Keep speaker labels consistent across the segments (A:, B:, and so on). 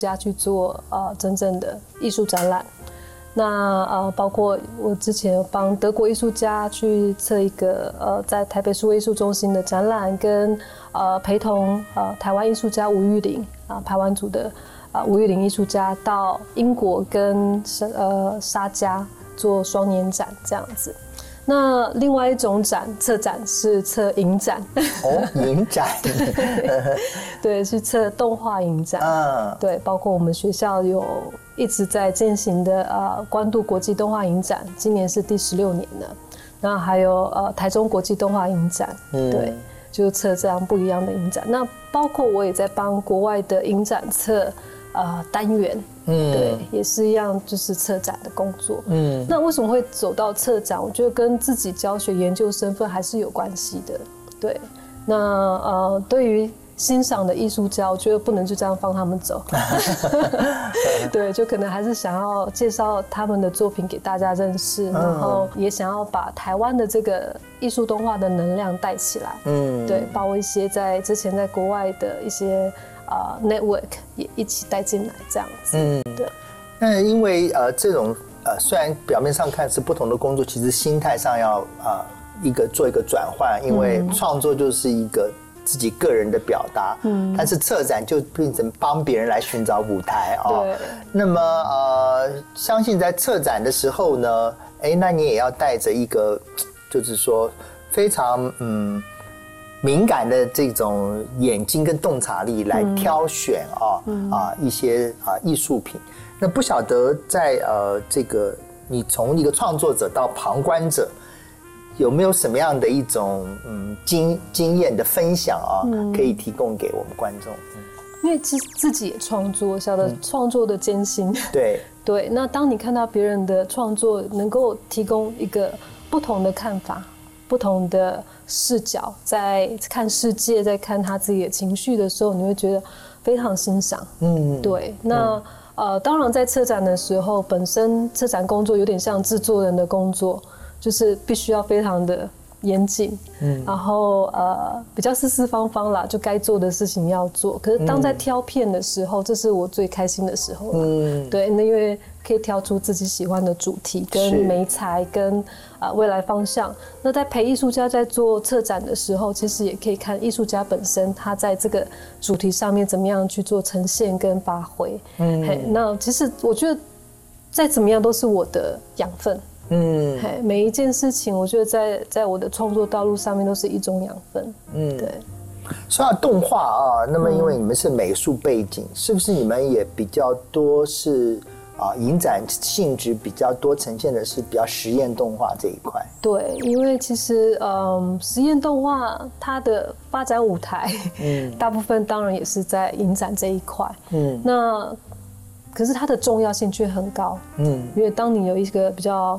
A: 家去做真正的艺术展览。那包括我之前有帮德国艺术家去策一个在台北数位艺术中心的展览，跟陪同台湾艺术家吴玉玲排湾族的吴玉玲艺术家到英国跟沙加做双年展这样子。那另外一种策展是策影展
B: 哦，影展
A: 对，是策动画影展对，包括我们学校有一直在进行的关渡国际动画影展，今年是第16年了。那还有台中国际动画影展对，就策这样不一样的影展。那包括我也在帮国外的影展策单元对，也是一样，就是策展的工作那为什么会走到策展？我觉得跟自己教学研究身份还是有关系的对。那对于欣赏的艺术家，我觉得不能就这样放他们走对，就可能还是想要介绍他们的作品给大家认识然后也想要把台湾的这个艺术动画的能量带起来对，把我一些之前在国外的一些network 也一起带进来这样子对。
B: 那因为这种虽然表面上看是不同的工作，其实心态上要做一个转换，因为创作就是一个自己个人的表达但是策展就变成帮别人来寻找舞台对。那么相信在策展的时候呢那你也要带着一个就是说非常敏感的这种眼睛跟洞察力来挑选一些艺术品。那不晓得在这个你从一个创作者到旁观者，有没有什么样的一种经验的分享可以提供给我们观众？
A: 因为自己也创作，晓得创作的艰辛
B: 对
A: 对。那当你看到别人的创作能够提供一个不同的看法，不同的视角，在看世界，在看他自己的情绪的时候，你会觉得非常欣赏对。那当然在策展的时候，本身策展工作有点像制作人的工作，就是必须要非常的严谨然后比较四方方啦，就该做的事情要做。可是当在挑片的时候这是我最开心的时候对，那因为可以挑出自己喜欢的主题跟媒材跟未来方向。那在陪艺术家在做策展的时候，其实也可以看艺术家本身他在这个主题上面怎么样去做呈现跟发挥那其实我觉得再怎么样都是我的养分每一件事情我觉得在我的创作道路上面都是一种养分对。
B: 说到动画那么因为你们是美术背景是不是你们也比较多是影展性质比较多呈现的是比较实验动画这一块？对，
A: 因为其实实验动画它的发展舞台大部分当然也是在影展这一块那可是它的重要性却很高因为当你有一个比较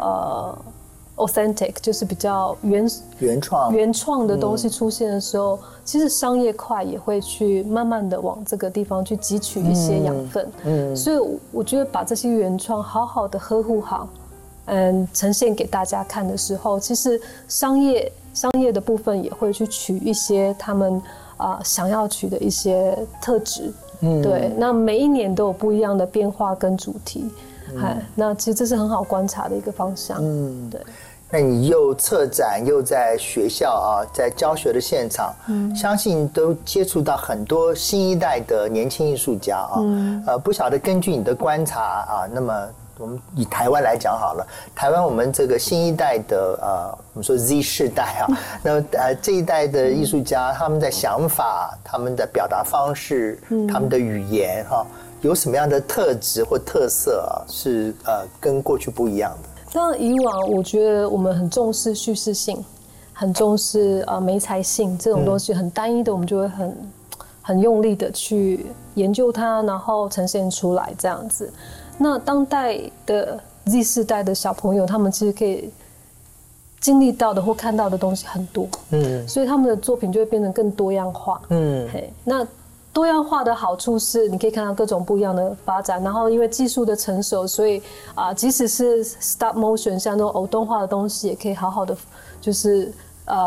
A: authentic 就是比较原创的东西出现的时候其实商业块也会去慢慢的往这个地方去汲取一些养分所以我觉得把这些原创好好的呵护好呈现给大家看的时候，其实商业的部分也会去取一些他们想要取的一些特质对，那每一年都有不一样的变化跟主题那其实这是很好观察的一个方向对。
B: 那你又策展又在学校在教学的现场相信都接触到很多新一代的年轻艺术家不晓得根据你的观察那么我们以台湾来讲好了，台湾我们这个新一代的我们说 Z 世代那这一代的艺术家他们的想法他们的表达方式他们的语言有什么样的特质或特色是跟过去不一样的？
A: 当然以往我觉得我们很重视叙事性，很重视媒材性这种东西很单一的我们就会很用力的去研究它然后呈现出来这样子。那当代的 Z 世代的小朋友他们其实可以经历到的或看到的东西很多所以他们的作品就会变得更多样化那多样化的好处是你可以看到各种不一样的发展然后因为技术的成熟所以即使是 stop motion 像那种偶动画的东西也可以好好的就是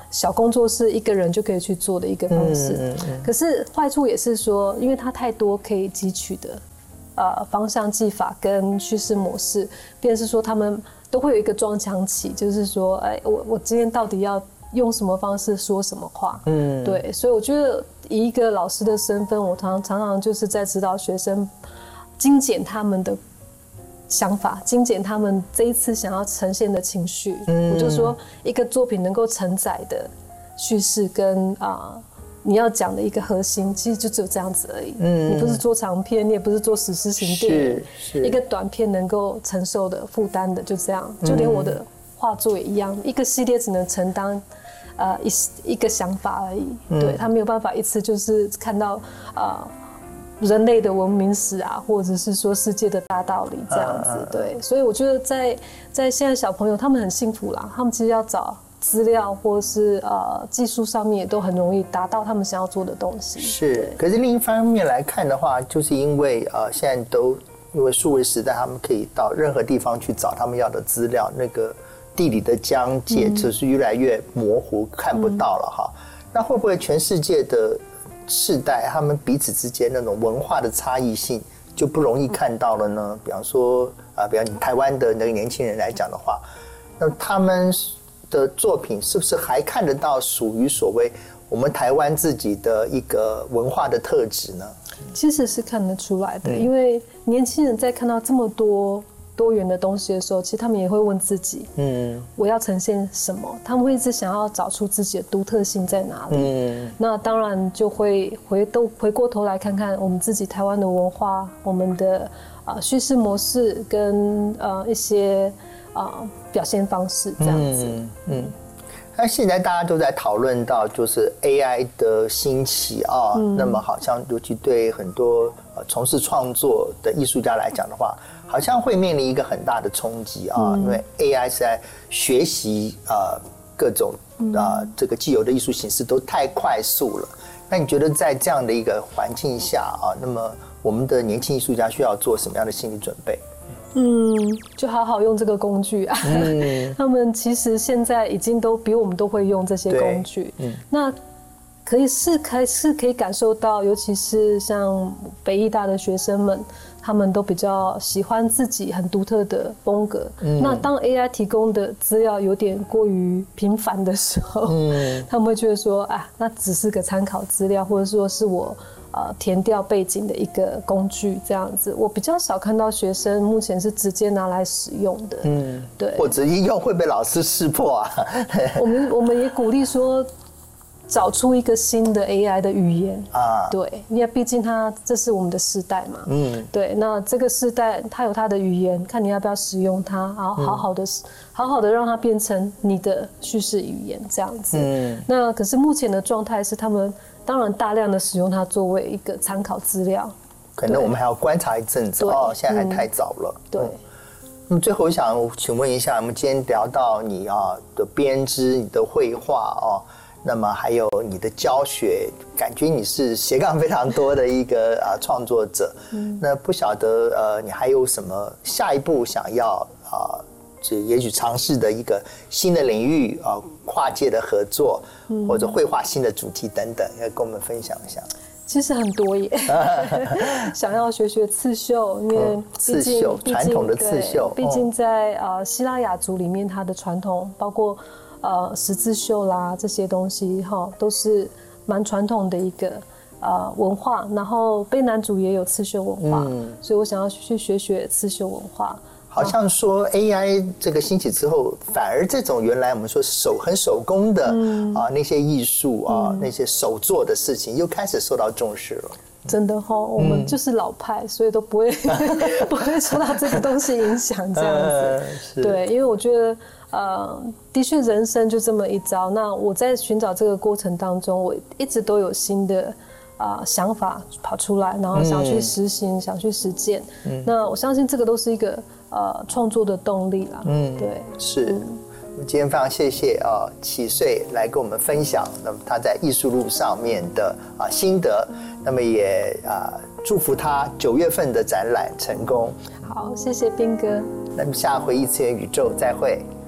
A: 小工作室一个人就可以去做的一个方式。可是坏处也是说，因为它太多可以汲取的方向技法跟叙事模式，便是说他们都会有一个撞墙期，就是说，哎，我今天到底要用什么方式说什么话？对，所以我觉得以一个老师的身份，我常常就是在指导学生精简他们的想法，精简他们这一次想要呈现的情绪。我就说，一个作品能够承载的叙事跟你要讲的一个核心，其实就只有这样子而已。你不是做长片，你也不是做史诗型电影，一个短片能够承受的负担的就这样。就连我的画作也一样，一个系列只能承担一个想法而已。对，他没有办法一次就是看到人类的文明史啊，或者是说世界的大道理这样子。对，所以我觉得在现在小朋友他们很幸福啦，他们其实要找资料或是技术上面也都很容易达到他们想要做的东西。
B: 是，可是另一方面来看的话，就是因为现在都因为数位时代，他们可以到任何地方去找他们要的资料，那个地理的疆界就是越来越模糊，看不到了哈。那会不会全世界的世代他们彼此之间那种文化的差异性就不容易看到了呢？比方说比方你台湾的那个年轻人来讲的话，那他们的作品是不是还看得到属于所谓我们台湾自己的一个文化的特质呢？
A: 其实是看得出来的，因为年轻人在看到这么多元的东西的时候，其实他们也会问自己，我要呈现什么？他们会一直想要找出自己的独特性在哪里。那当然就会回过头来看看我们自己台湾的文化，我们的叙事模式跟一些表现方式这样子。
B: 那现在大家都在讨论到就是 AI 的兴起啊，那么好像尤其对很多从事创作的艺术家来讲的话，好像会面临一个很大的冲击啊，因为 AI 是在学习各种这个既有的艺术形式都太快速了。那你觉得在这样的一个环境下那么我们的年轻艺术家需要做什么样的心理准备？
A: 就好好用这个工具啊。他们其实现在已经都比我们都会用这些工具。那可以感受到，尤其是像北艺大的学生们，他们都比较喜欢自己很独特的风格。那当 AI 提供的资料有点过于频繁的时候，他们会觉得说那只是个参考资料，或者说是我填掉背景的一个工具这样子。我比较少看到学生目前是直接拿来使用的。对，
B: 或者一用会被老师识破啊。
A: 我们也鼓励说，找出一个新的 AI 的语言对，因为毕竟这是我们的世代嘛。对，那这个世代它有它的语言，看你要不要使用它，然后好好的让它变成你的叙事语言这样子。那可是目前的状态是他们当然大量的使用它作为一个参考资料，
B: 可能我们还要观察一阵子现在还太早了。
A: 对。
B: 那么最后我想请问一下，我们今天聊到你的编织、你的绘画那么还有你的教学，感觉你是斜杠非常多的一个创作者。那不晓得你还有什么下一步想要也许尝试的一个新的领域跨界的合作，或者绘画新的主题等等，要跟我们分享一下。
A: 其实很多耶，想要学刺绣，因为
B: 刺绣传统的刺绣，
A: 毕竟在希腊雅族里面，它的传统包括十字绣啦这些东西都是蛮传统的一个文化。然后卑南族也有刺绣文化，所以我想要去学刺绣文化。
B: 好像说 AI 这个兴起之后，反而这种原来我们说很手工的那些艺术那些手做的事情，又开始受到重视了。
A: 真的我们就是老派，所以都不会受到这个东西影响这样子。对，因为我觉得的确人生就这么一遭。那我在寻找这个过程当中，我一直都有新的想法跑出来，然后想去实行，想去实践。那我相信这个都是一个创作的动力啦。对，
B: 是。今天非常谢谢启穗来跟我们分享，那么他在艺术路上面的心得，那么也祝福他9月份的展览成功。
A: 好，谢谢彬哥。
B: 那么下回异次元宇宙再会。